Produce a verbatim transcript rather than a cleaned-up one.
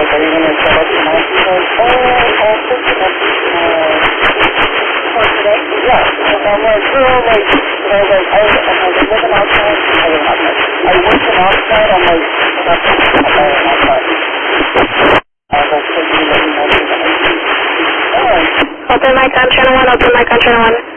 are you going to set up some office? Oh, I'll set it up uh, for today? Yeah. I'm like, oh, like, you know, like, I, I'm like, I'm living outside. I live outside. I work from outside. I'm like, that's I'm living outside. I was like, taking it up and all that. Alright. Open mic on channel one, open mic on channel one.